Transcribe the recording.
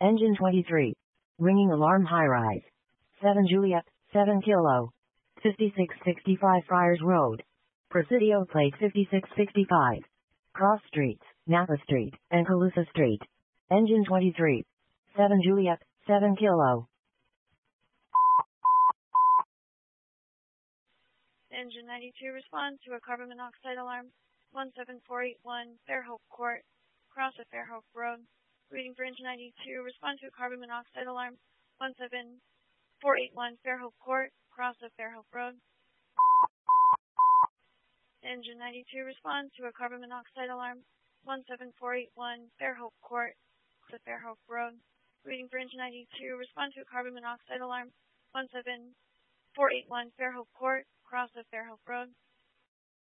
Engine 23. Ringing alarm high rise. 7 Juliet, 7 Kilo. 5665 Friars Road. Presidio plate 5665. Cross Streets, Napa Street, and Calusa Street. Engine 23. 7 Juliet, 7 Kilo. Engine 92 responds to a carbon monoxide alarm. 17481 Fairhope Court, cross of Fairhope Road. Reading for Engine 92, respond to a carbon monoxide alarm. 17481 Fairhope Court, cross of Fairhope Road. Engine 92 responds to a carbon monoxide alarm. 17481 Fairhope Court, cross of Fairhope Road. Reading for Engine 92, respond to a carbon monoxide alarm. 17481 Fairhope Court, cross of Fairhope Road.